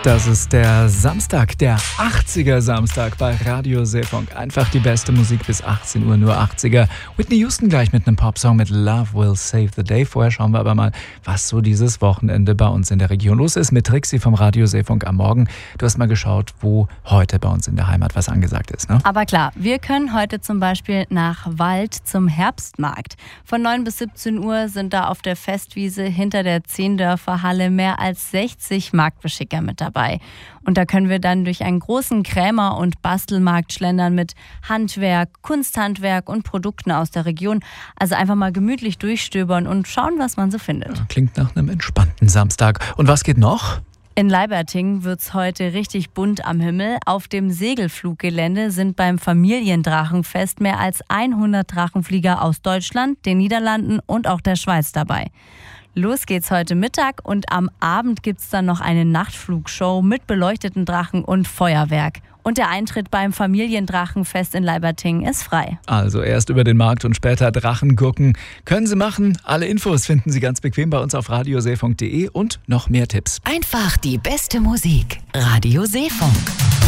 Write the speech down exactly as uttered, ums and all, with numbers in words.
Das ist der Samstag, der achtziger Samstag bei Radio Seefunk. Einfach die beste Musik bis achtzehn Uhr, nur achtziger. Whitney Houston gleich mit einem Popsong mit Love Will Save the Day. Vorher schauen wir aber mal, was so dieses Wochenende bei uns in der Region los ist. Mit Trixie vom Radio Seefunk am Morgen. Du hast mal geschaut, wo heute bei uns in der Heimat was angesagt ist, ne? Aber klar, wir können heute zum Beispiel nach Wald zum Herbstmarkt. Von neun bis siebzehn Uhr sind da auf der Festwiese hinter der Zehndörferhalle mehr als sechzig Marktbeschicker mit dabei. Und da können wir dann durch einen großen Krämer- und Bastelmarkt schlendern mit Handwerk, Kunsthandwerk und Produkten aus der Region. Also einfach mal gemütlich durchstöbern und schauen, was man so findet. Ja, klingt nach einem entspannten Samstag. Und was geht noch? In Leiberting wird's heute richtig bunt am Himmel. Auf dem Segelfluggelände sind beim Familiendrachenfest mehr als hundert Drachenflieger aus Deutschland, den Niederlanden und auch der Schweiz dabei. Los geht's heute Mittag und am Abend gibt's dann noch eine Nachtflugshow mit beleuchteten Drachen und Feuerwerk. Und der Eintritt beim Familiendrachenfest in Leiberting ist frei. Also erst über den Markt und später Drachen gucken. Können Sie machen. Alle Infos finden Sie ganz bequem bei uns auf radio seefunk punkt de und noch mehr Tipps. Einfach die beste Musik. Radio Seefunk.